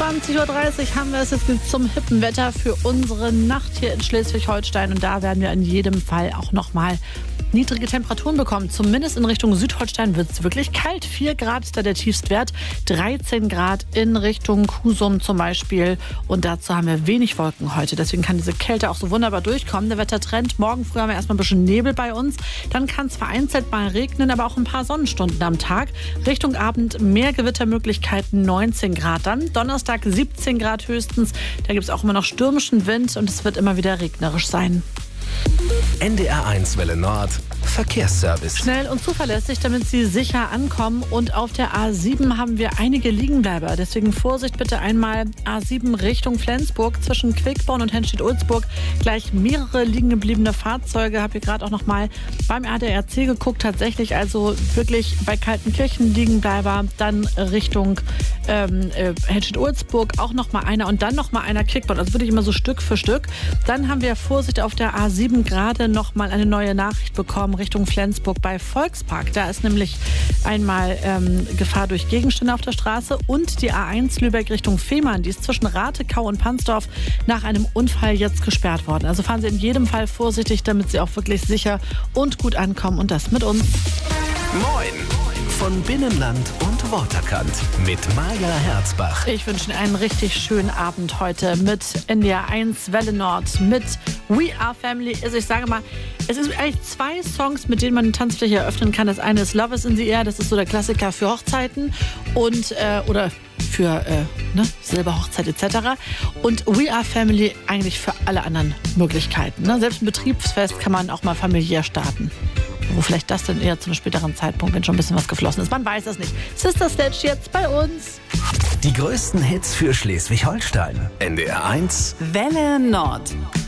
20.30 Uhr haben wir es jetzt zum hippen Wetter für unsere Nacht hier in Schleswig-Holstein. Und da werden wir in jedem Fall auch nochmal niedrige Temperaturen bekommen. Zumindest in Richtung Südholstein wird es wirklich kalt. 4 Grad ist da der Tiefstwert, 13 Grad in Richtung Husum zum Beispiel. Und dazu haben wir wenig Wolken heute. Deswegen kann diese Kälte auch so wunderbar durchkommen. Der Wettertrend, morgen früh haben wir erstmal ein bisschen Nebel bei uns. Dann kann es vereinzelt mal regnen, aber auch ein paar Sonnenstunden am Tag. Richtung Abend mehr Gewittermöglichkeiten, 19 Grad dann. Donnerstag 17 Grad höchstens. Da gibt es auch immer noch stürmischen Wind und es wird immer wieder regnerisch sein. NDR1 Welle Nord Verkehrsservice. Schnell und zuverlässig, damit Sie sicher ankommen. Und auf der A7 haben wir einige Liegenbleiber. Deswegen Vorsicht bitte einmal A7 Richtung Flensburg zwischen Quickborn und Henstedt-Ulzburg. Gleich mehrere liegen gebliebene Fahrzeuge. Habe hier gerade auch noch mal beim ADAC geguckt. Tatsächlich also wirklich bei Kaltenkirchen Liegenbleiber. Dann Richtung Henstedt-Ulzburg auch noch mal einer und dann noch mal einer Quickborn. Also wirklich immer so Stück für Stück. Dann haben wir Vorsicht auf der A7 gerade noch mal eine neue Nachricht bekommen Richtung Flensburg bei Volkspark. Da ist nämlich einmal Gefahr durch Gegenstände auf der Straße und die A1 Lübeck Richtung Fehmarn. Die ist zwischen Ratekau und Pansdorf nach einem Unfall jetzt gesperrt worden. Also fahren Sie in jedem Fall vorsichtig, damit Sie auch wirklich sicher und gut ankommen und das mit uns. Moin von Binnenland und Waterkant mit Maja Herzbach. Ich wünsche Ihnen einen richtig schönen Abend heute mit NDR1 Welle Nord, mit We Are Family. Also ich sage mal, es ist eigentlich 2 Songs, mit denen man eine Tanzfläche eröffnen kann. Das eine ist Love is in the Air, das ist so der Klassiker für Hochzeiten und oder für Silberhochzeit etc. Und We Are Family eigentlich für alle anderen Möglichkeiten. Ne? Selbst ein Betriebsfest kann man auch mal familiär starten. Wo vielleicht das dann eher zu einem späteren Zeitpunkt, wenn schon ein bisschen was geflossen ist. Man weiß es nicht. Sister Sledge jetzt bei uns. Die größten Hits für Schleswig-Holstein. NDR1 Welle Nord.